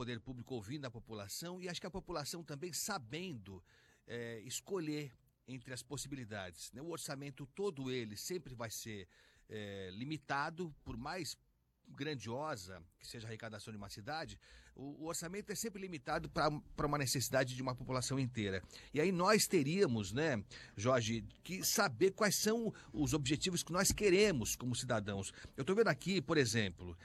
poder público ouvindo a população e acho que a população também sabendo escolher entre as possibilidades, né? O orçamento todo ele sempre vai ser limitado, por mais grandiosa que seja a arrecadação de uma cidade, o orçamento é sempre limitado para uma necessidade de uma população inteira. E aí nós teríamos, né, Jorge, que saber quais são os objetivos que nós queremos como cidadãos. Eu estou vendo aqui, por exemplo,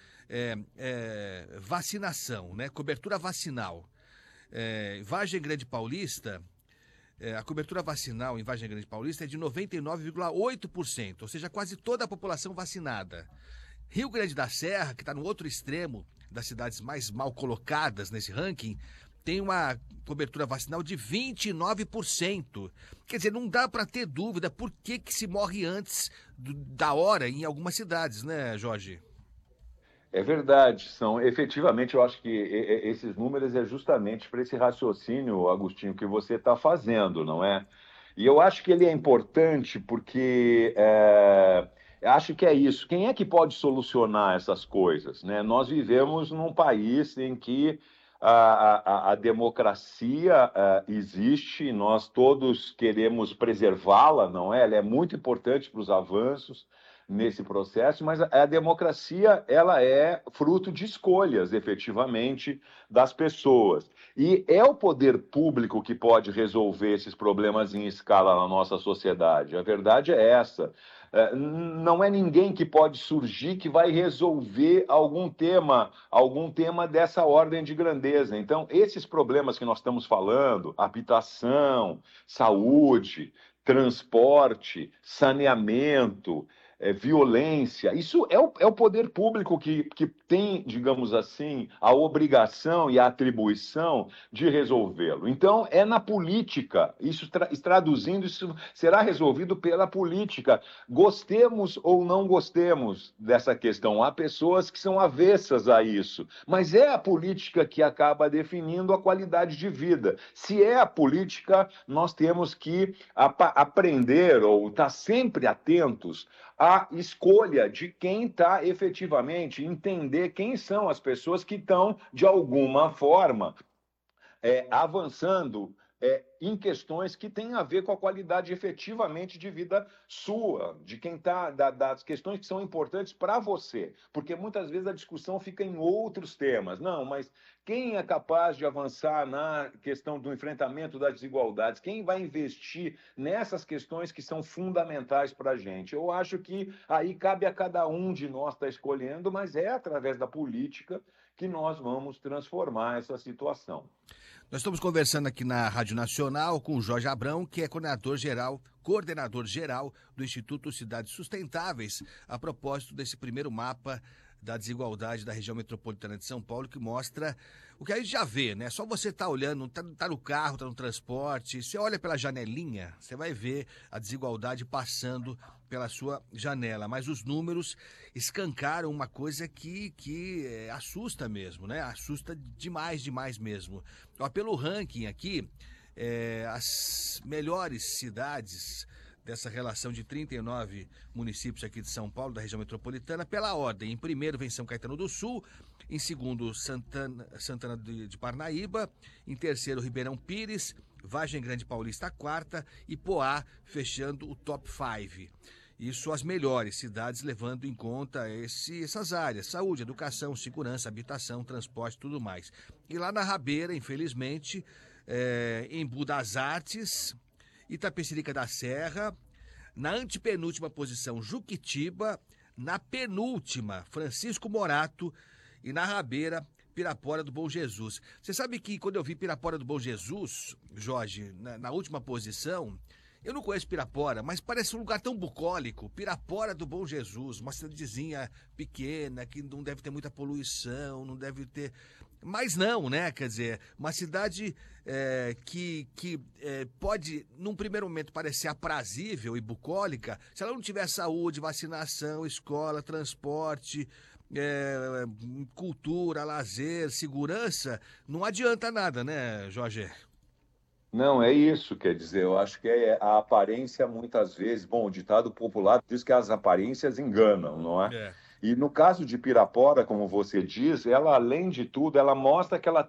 vacinação, né, cobertura vacinal. Vargem Grande Paulista, a cobertura vacinal em Vargem Grande Paulista é de 99,8%, ou seja, quase toda a população vacinada. Rio Grande da Serra, que está no outro extremo das cidades mais mal colocadas nesse ranking, tem uma cobertura vacinal de 29%. Quer dizer, não dá para ter dúvida por que se morre antes da hora em algumas cidades, né, Jorge? É verdade, efetivamente, eu acho que esses números é justamente para esse raciocínio, Agostinho, que você está fazendo, não é? E eu acho que ele é importante porque acho que é isso. Quem é que pode solucionar essas coisas, né? Nós vivemos num país em que a democracia existe, nós todos queremos preservá-la, não é? Ela é muito importante para os avanços nesse processo, mas a democracia ela é fruto de escolhas, efetivamente, das pessoas. E é o poder público que pode resolver esses problemas em escala na nossa sociedade. A verdade é essa. Não é ninguém que pode surgir que vai resolver algum tema dessa ordem de grandeza. Então, esses problemas que nós estamos falando, habitação, saúde, transporte, saneamento, violência. Isso é o poder público que tem, digamos assim, a obrigação e a atribuição de resolvê-lo. Então, é na política, traduzindo, isso será resolvido pela política. Gostemos ou não gostemos dessa questão, há pessoas que são avessas a isso, mas é a política que acaba definindo a qualidade de vida. Se é a política, nós temos que aprender ou estar sempre atentos a escolha de quem está efetivamente, entender quem são as pessoas que estão, de alguma forma, avançando em questões que têm a ver com a qualidade efetivamente de vida sua, de quem está, das questões que são importantes para você, porque muitas vezes a discussão fica em outros temas. Não, mas quem é capaz de avançar na questão do enfrentamento das desigualdades? Quem vai investir nessas questões que são fundamentais para a gente? Eu acho que aí cabe a cada um de nós estar escolhendo, mas é através da política que nós vamos transformar essa situação. Nós estamos conversando aqui na Rádio Nacional com o Jorge Abrão, que é coordenador geral do Instituto Cidades Sustentáveis, a propósito desse primeiro mapa da desigualdade da região metropolitana de São Paulo, que mostra o que a gente já vê, né? Só você tá olhando, tá no carro, tá no transporte, você olha pela janelinha, você vai ver a desigualdade passando pela sua janela. Mas os números escancaram uma coisa que assusta mesmo, né? Assusta demais mesmo. Ó, pelo ranking aqui, as melhores cidades dessa relação de 39 municípios aqui de São Paulo, da região metropolitana, pela ordem. Em primeiro vem São Caetano do Sul, em segundo Santana de Parnaíba, em terceiro Ribeirão Pires, Vargem Grande Paulista a quarta e Poá fechando o top 5. Isso as melhores cidades, levando em conta essas áreas: saúde, educação, segurança, habitação, transporte e tudo mais. E lá na Rabeira, infelizmente, Embu das Artes, Itapecerica da Serra, na antepenúltima posição Juquitiba, na penúltima Francisco Morato e na Rabeira Pirapora do Bom Jesus. Você sabe que quando eu vi Pirapora do Bom Jesus, Jorge, na última posição, eu não conheço Pirapora, mas parece um lugar tão bucólico. Pirapora do Bom Jesus, uma cidadezinha pequena, que não deve ter muita poluição, não deve ter... Mas não, né? Quer dizer, uma cidade que pode, num primeiro momento, parecer aprazível e bucólica, se ela não tiver saúde, vacinação, escola, transporte, cultura, lazer, segurança, não adianta nada, né, Jorge? Não, é isso, quer dizer, eu acho que a aparência muitas vezes, bom, o ditado popular diz que as aparências enganam, não é? É. E no caso de Pirapora, como você diz, ela, além de tudo, ela mostra que ela